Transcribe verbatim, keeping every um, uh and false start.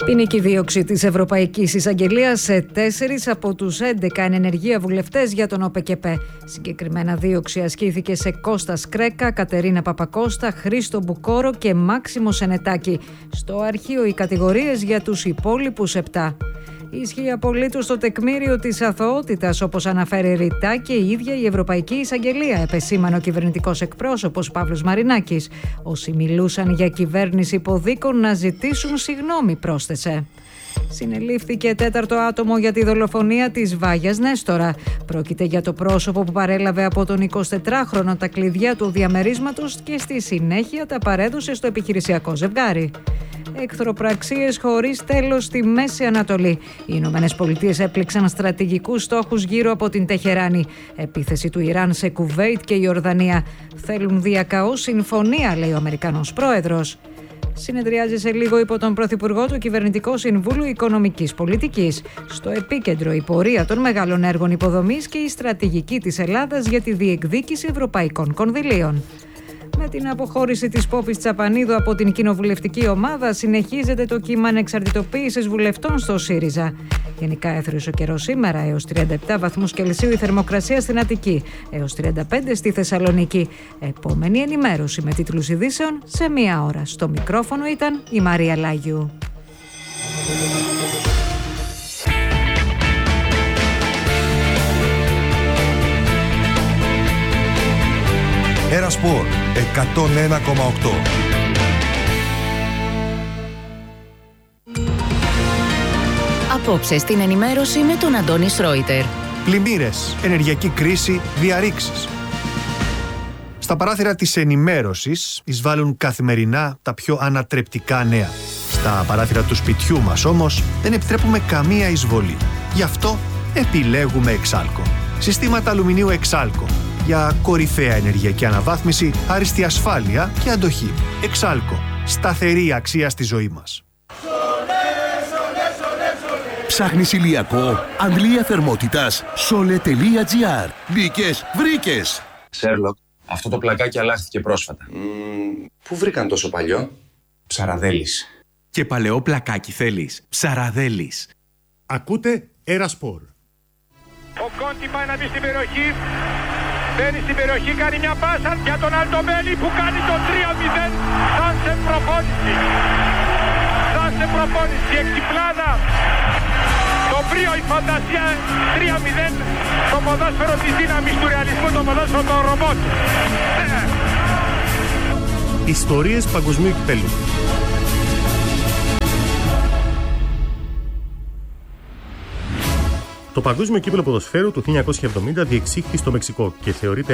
Ποινική δίωξη της Ευρωπαϊκής Εισαγγελίας σε τέσσερις από τους έντεκα εν ενεργεία βουλευτές για τον ΟΠΕΚΕΠΕ. Συγκεκριμένα δίωξη ασκήθηκε σε Κώστα Σκρέκα, Κατερίνα Παπακώστα, Χρήστο Μπουκόρο και Μάξιμο Σενετάκη. Στο αρχείο οι κατηγορίες για τους υπόλοιπους επτά. Ισχύει απολύτως το τεκμήριο της αθωότητας, όπως αναφέρει ρητά και η ίδια η Ευρωπαϊκή Εισαγγελία, επεσήμανε ο κυβερνητικός εκπρόσωπος Παύλος Μαρινάκης. Όσοι μιλούσαν για κυβέρνηση υποδίκων να ζητήσουν συγγνώμη, πρόσθεσε. Συνελήφθηκε τέταρτο άτομο για τη δολοφονία της Βάγιας Νέστορα. Πρόκειται για το πρόσωπο που παρέλαβε από τον εικοσιτετράχρονο τα κλειδιά του διαμερίσματος και στη συνέχεια τα παρέδωσε στο επιχειρησιακό ζευγάρι. Εχθροπραξίες χωρίς τέλος στη Μέση Ανατολή. Οι Ηνωμένες Πολιτείες έπληξαν στρατηγικούς στόχους γύρω από την Τεχεράνη. Επίθεση του Ιράν σε Κουβέιτ και Ιορδανία. Θέλουν διακαώς συμφωνία, λέει ο Αμερικανός πρόεδρος. Συνεδριάζει σε λίγο υπό τον Πρωθυπουργό του Κυβερνητικό Συμβούλου Οικονομικής Πολιτικής. Στο επίκεντρο η πορεία των μεγάλων έργων υποδομής και η στρατηγική της Ελλάδας για τη διεκδίκηση ευρωπαϊκών κονδυλίων. Με την αποχώρηση της Πόπης Τσαπανίδου από την κοινοβουλευτική ομάδα, συνεχίζεται το κύμα ανεξαρτητοποίησης βουλευτών στο ΣΥΡΙΖΑ. Γενικά έθριος ο καιρός σήμερα, έως τριάντα επτά βαθμούς Κελσίου η θερμοκρασία στην Αττική, έως τριάντα πέντε στη Θεσσαλονίκη. Επόμενη ενημέρωση με τίτλους ειδήσεων σε μία ώρα. Στο μικρόφωνο ήταν η Μαρία Λάγιου. Ερασπορ εκατόν ένα κόμμα οκτώ. Απόψε στην ενημέρωση με τον Αντώνη Σρόιτερ. Πλημμύρες, ενεργειακή κρίση, διαρρήξεις. Στα παράθυρα της ενημέρωσης εισβάλλουν καθημερινά τα πιο ανατρεπτικά νέα. Στα παράθυρα του σπιτιού μας όμως δεν επιτρέπουμε καμία εισβολή. Γι' αυτό επιλέγουμε Εξάλκο. Συστήματα αλουμινίου Εξάλκο. Για κορυφαία ενεργειακή αναβάθμιση, άριστη ασφάλεια και αντοχή. Εξάλκο. Σταθερή αξία στη ζωή μας. Ψάχνεις ηλιακό, αντλία θερμότητας, σόλε τελεία τζι άρ. Μπήκες, βρήκες. Σέρλοκ, αυτό το πλακάκι αλλάχθηκε πρόσφατα. Mm, πού βρήκαν τόσο παλιό? Ψαραδέλης. Και παλαιό πλακάκι θέλεις? Ψαραδέλης. Ακούτε Ερασπορ. Ο Κόντι πάει να μπει στην περιοχή. Μπαίνει στην περιοχή, κάνει μια πάσα για τον Αλτομπέλη που κάνει το τρία μηδέν. Σαν σε προπόνηση. Σαν σε προπόνηση. Εκτιπλάδα. Το πρίο, η φαντασία. τρία μηδέν. Το ποδόσφαιρο της δύναμης του ρεαλισμού. Το ποδόσφαιρο των ρομπότ. Ιστορίες παγκοσμίου κυπέλλου. Το Παγκόσμιο Κύπελλο Ποδοσφαίρου του χίλια εννιακόσια εβδομήντα διεξήχθη στο Μεξικό και θεωρείται